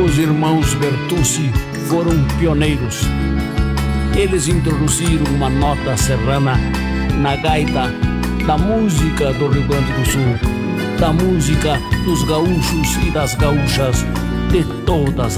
Meus irmãos Bertucci foram pioneiros. Eles introduziram uma nota serrana na gaita da música do Rio Grande do Sul, da música dos gaúchos e das gaúchas de todas